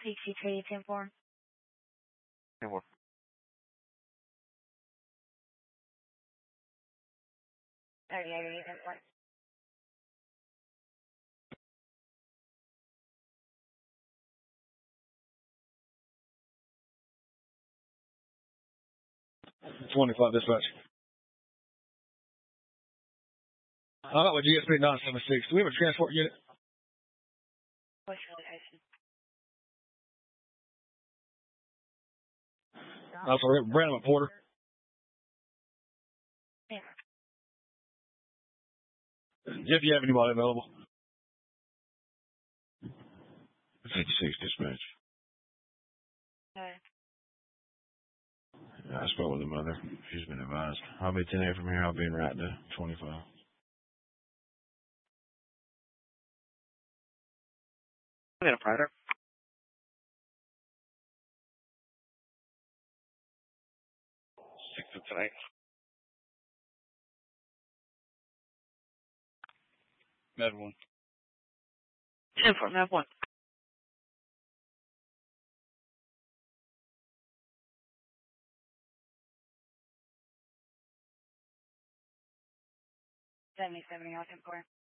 CT 10-4. 10-4. 38 10-4. Dispatch. How about with GSP 976? Do we have a transport unit? What's your location? Also, Brandon Porter. Yeah. Jeff, do you have anybody available? 56 dispatch. Okay. Yeah, I spoke with the mother. She's been advised. I'll be 10-8 from here. I'll be in right to 25. I got a Prater. Six tonight. Med 1. 10-4, Med 1. $70 10-4.